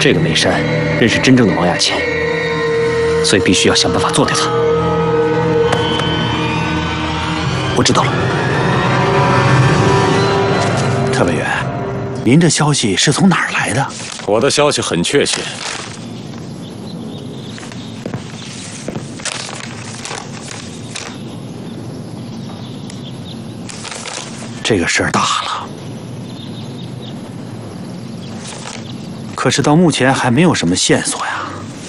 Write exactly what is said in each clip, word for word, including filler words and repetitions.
这个梅山认识真正的王亚乾，所以必须要想办法做掉他。我知道了。 特派员，您这消息是从哪儿来的？ 我的消息很确切。 这个事儿大了，可是到目前还没有什么线索呀。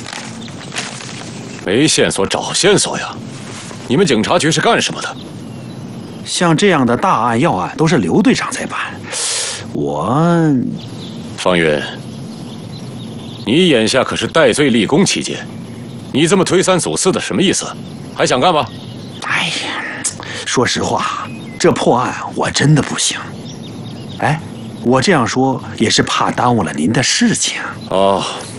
没线索找线索呀！你们警察局是干什么的？ 像这样的大案要案都是刘队长在办，我…… 方云，你眼下可是戴罪立功期间，你这么推三阻四的，什么意思？还想干吗？ 哎呀，说实话。 这破案我真的不行，哎，我这样说也是怕耽误了您的事情。 哦，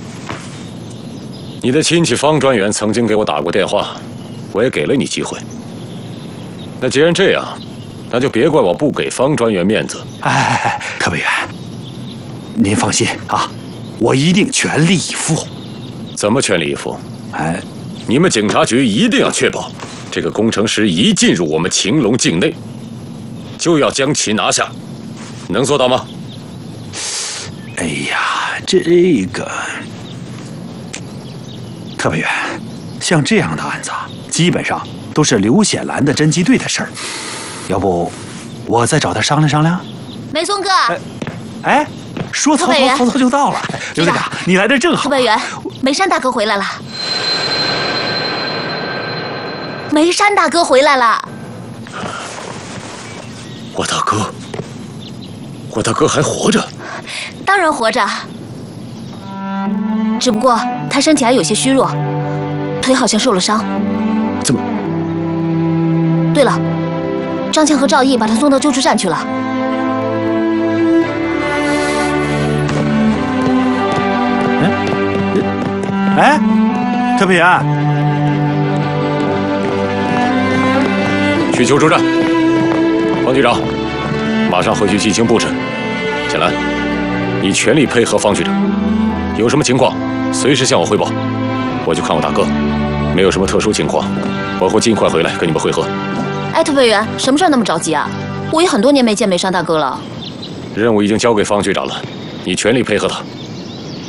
你的亲戚方专员曾经给我打过电话，我也给了你机会。那既然这样，那就别怪我不给方专员面子。 哎哎哎，特派员，您放心啊，我一定全力以赴。 怎么全力以赴？ 哎， 你们警察局一定要确保，这个工程师一进入我们秦龙境内。 就要将其拿下，能做到吗？ 哎呀，这个特派员，像这样的案子，基本上都是刘显兰的侦缉队的事儿。要不，我再找他商量商量。 梅松哥， 哎，哎说曹操，曹操就到了。刘队长，你来这正好。 特派员，梅山大哥回来了。梅山大哥回来了。 我大哥，我大哥还活着？ 当然活着，只不过他身体还有些虚弱，腿好像受了伤。 怎么？ 对了，张倩和赵毅把他送到救助站去了。 哎，哎，特派员， 去救助站。 方局长，马上回去进行布置。简兰，你全力配合方局长，有什么情况随时向我汇报。我去看我大哥，没有什么特殊情况，我会尽快回来跟你们会合。 哎，特派员，什么事儿那么着急啊？我也很多年没见梅山大哥了。 任务已经交给方局长了，你全力配合他。